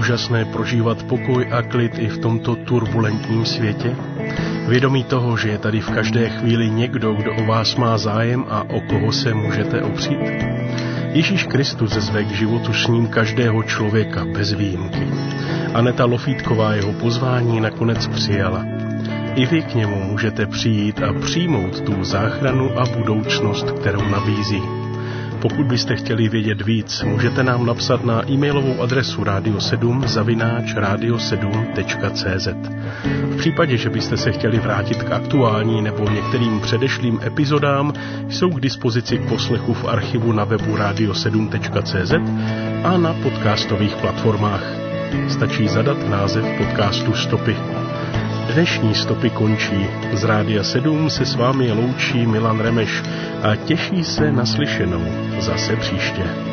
úžasné prožívat pokoj a klid i v tomto turbulentním světě? Vědomí toho, že je tady v každé chvíli někdo, kdo o vás má zájem a o koho se můžete opřít? Ježíš Kristus zve k životu s ním každého člověka bez výjimky. Aneta Lofítková jeho pozvání nakonec přijala. I vy k němu můžete přijít a přijmout tu záchranu a budoucnost, kterou nabízí. Pokud byste chtěli vědět víc, můžete nám napsat na e-mailovou adresu radio7@radio7.cz. V případě, že byste se chtěli vrátit k aktuální nebo některým předešlým epizodám, jsou k dispozici k poslechu v archivu na webu radio7.cz a na podcastových platformách. Stačí zadat název podcastu Stopy. Dnešní Stopy končí. Z Rádia 7 se s vámi loučí Milan Remeš a těší se na slyšenou zase příště.